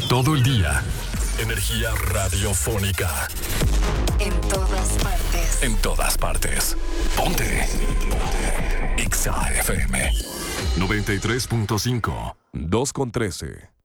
Todo el día. Energía radiofónica. En todas partes. En todas partes. Ponte. Exa FM 93.5. 2:13.